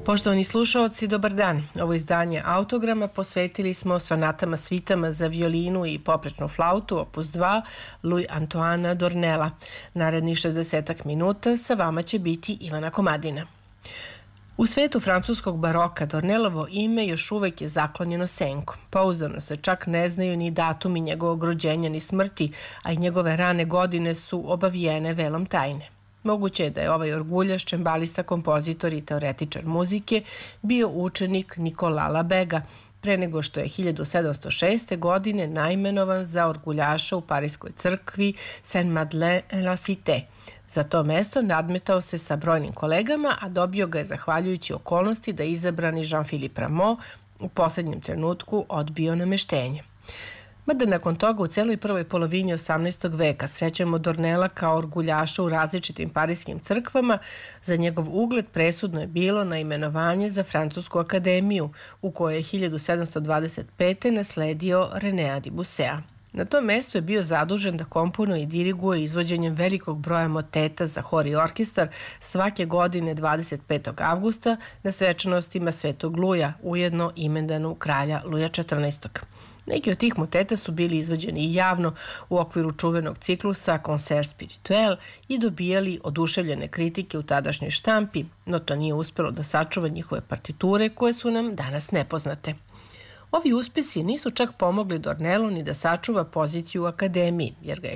Poštovani slušaoci, dobar dan. Ovo izdanje Autograma posvetili smo sonatama svitama za violinu i poprečnu flautu opus 2 Louis Antoine Dornela. Narednih 60 minuta sa vama će biti Ivana Komadina. U svetu francuskog baroka Dornelovo ime još uvek je zaklonjeno senkom. Pouzdano se čak ne znaju ni datumi njegovog rođenja ni smrti, a i njegove rane godine su obavijene velom tajne. Moguće je da je ovaj orguljaš, čembalista, kompozitor i teoretičar muzike bio učenik Nikola Labega, pre nego što je 1706. godine naimenovan za orguljaša u Pariskoj crkvi Saint-Madeleine-la-Cité. Za to mesto nadmetao se sa brojnim kolegama, a dobio ga je zahvaljujući okolnosti da je izabrani Jean-Philippe Rameau u poslednjem trenutku odbio nameštenje. Mada nakon toga u celoj prvoj polovini 18. veka srećemo Dornela kao orguljaša u različitim pariskim crkvama, za njegov ugled presudno je bilo naimenovanje za Francusku akademiju, u kojoj je 1725. nasledio Renea Dibusea. Na tom mestu je bio zadužen da komponuje i diriguje izvođenjem velikog broja moteta za hor i orkestar svake godine 25. avgusta na svečanostima Svetog Luja, ujedno imendanu kralja Luja XIV. Neki od tih moteta su bili izvođeni i javno u okviru čuvenog ciklusa Concert Spirituel i dobijali oduševljene kritike u tadašnjoj štampi, no to nije uspelo da sačuva njihove partiture koje su nam danas nepoznate. Ovi uspesi nisu čak pomogli Dornelu ni da sačuva poziciju u akademiji, jer ga je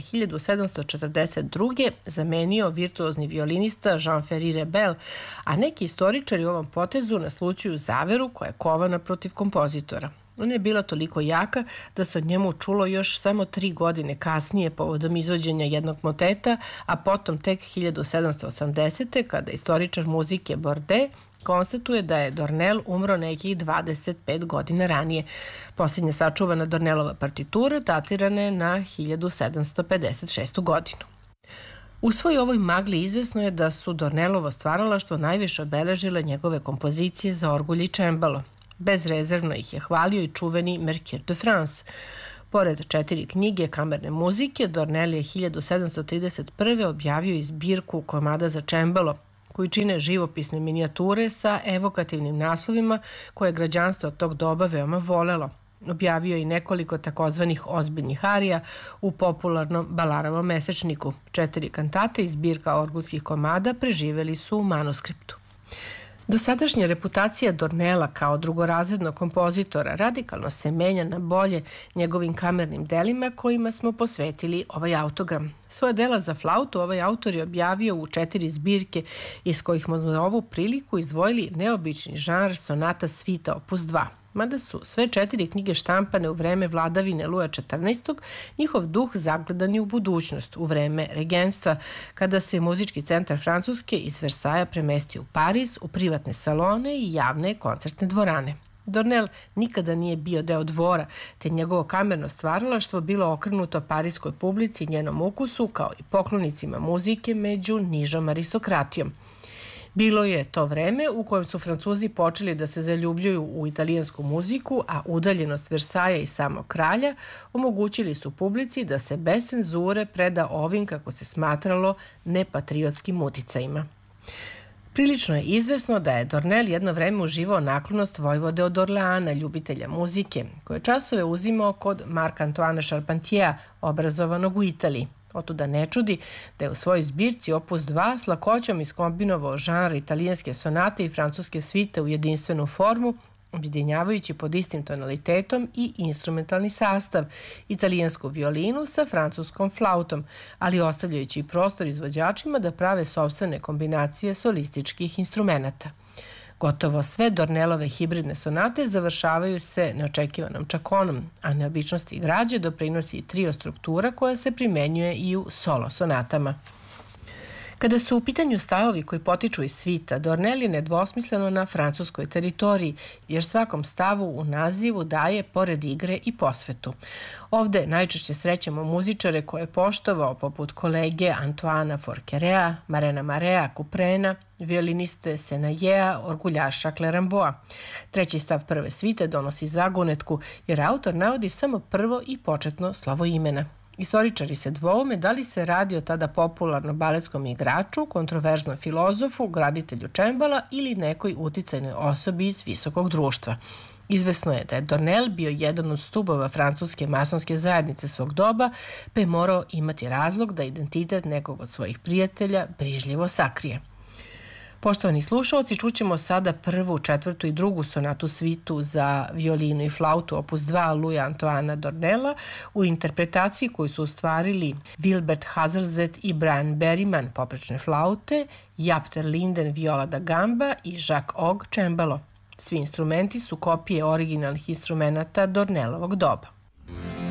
1742. zamenio virtuozni violinista Jean-Ferry Rebel, a neki istoričari u ovom potezu naslućuju zaveru koja je kovana protiv kompozitora. Ona je bila toliko jaka da se od njemu čulo još samo 3 godine kasnije povodom izvođenja jednog moteta, a potom tek 1780. kada istoričar muzike Bordet konstatuje da je Dornel umro nekih 25 godina ranije. Posljednja sačuvana Dornelova partitura datirana je na 1756. godinu. U svoj ovoj magli izvesno je da su Dornelovo stvaralaštvo najviše obeležile njegove kompozicije za orgulj i čembalo. Bezrezervno ih je hvalio i čuveni Mercure de France. Pored 4 knjige kamerne muzike, Dornel je 1731. objavio i zbirku komada za čembalo, koji čine živopisne minijature sa evokativnim naslovima koje građanstvo od tog doba veoma volelo. Objavio je i nekoliko takozvanih ozbiljnih arija u popularnom Balarovom mesečniku. 4 kantate i zbirka orgulskih komada preživeli su u manuskriptu. Dosadašnja reputacija Dornela kao drugorazrednog kompozitora radikalno se menja na bolje njegovim kamernim delima kojima smo posvetili ovaj autogram. Svoje dela za flautu ovaj autor je objavio u 4 zbirke iz kojih smo za ovu priliku izdvojili neobični žanr sonata svita opus 2. Mada su sve 4 knjige štampane u vreme vladavine Luja XIV, njihov duh zagledan je u budućnost, u vreme regenstva, kada se muzički centar Francuske iz Versaja premestio u Pariz, u privatne salone i javne koncertne dvorane. Dornel nikada nije bio deo dvora, te njegovo kamerno stvaralaštvo bilo okrenuto pariskoj publici i njenom ukusu, kao i poklonicima muzike među nižom aristokratijom. Bilo je to vreme u kojem su Francuzi počeli da se zaljubljuju u italijansku muziku, a udaljenost Versaja i samog kralja omogućili su publici da se bez cenzure preda ovim, kako se smatralo, nepatriotskim uticajima. Prilično je izvesno da je Dornel jedno vreme uživao naklonost vojvode od Orleana, ljubitelja muzike, koje časove uzimao kod Marc-Antoine Charpentiera, obrazovanog u Italiji. Otuda ne čudi da je u svojoj zbirci opus 2 s lakoćom iskombinovao žanr italijanske sonate i francuske svite u jedinstvenu formu, objedinjavajući pod istim tonalitetom i instrumentalni sastav, italijansku violinu sa francuskom flautom, ali ostavljajući prostor izvođačima da prave sopstvene kombinacije solističkih instrumenata. Gotovo sve Dornelove hibridne sonate završavaju se neočekivanom čakonom, a neobičnosti građe doprinosi i trio struktura koja se primenjuje i u solo sonatama. Kada su u pitanju stavovi koji potiču iz svita, Dornel je nedvosmisleno na francuskoj teritoriji, jer svakom stavu u nazivu daje, pored igre, i posvetu. Ovde najčešće srećemo muzičare koje je poštovao, poput kolege Antoana Forquerea, Marena Marea, Couprena, violiniste Senajea, orguljaša Clerambaulta. Treći stav prve svite donosi zagonetku, jer autor navodi samo prvo i početno slovo imena. Istoričari se dvoume da li se radi o tada popularnom baletskom igraču, kontroverznom filozofu, graditelju čembala ili nekoj uticajnoj osobi iz visokog društva. Izvesno je da je Dornel bio jedan od stubova francuske masonske zajednice svog doba, pa je morao imati razlog da identitet nekog od svojih prijatelja brižljivo sakrije. Poštovani slušalci, čućemo sada prvu, četvrtu i drugu sonatu svitu za violinu i flautu opus 2 Louisa Antoana Dornela u interpretaciji koju su ostvarili Wilbert Hazelzet i Brian Berryman poprečne flaute, Jaap ter Linden viola da gamba i Jacques Ogg čembalo. Svi instrumenti su kopije originalnih instrumenata Dornelovog doba.